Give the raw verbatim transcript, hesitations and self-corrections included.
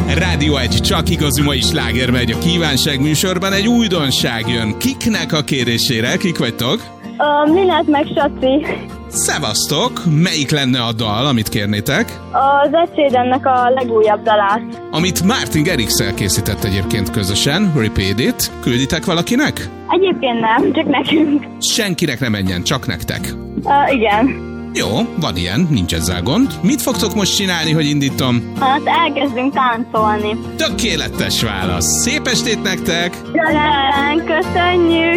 Rádió egy, csak igazi mai sláger megy a kívánság műsorban, egy újdonság jön. Kiknek a kérésére? Kik vagytok? A Linát meg Saci. Szevasztok! Melyik lenne a dal, amit kérnétek? Az Ed Sheerannek a legújabb dalát. Amit Martin Garrix-el készített egyébként közösen, Repeat It. Külditek valakinek? Egyébként nem, csak nekünk. Senkinek ne menjen, csak nektek. Uh, igen. Jó, van ilyen, nincs ezzel gond. Mit fogtok most csinálni, hogy indítom? Hát elkezdünk táncolni. Tökéletes válasz. Szép estét nektek! Köszönjük!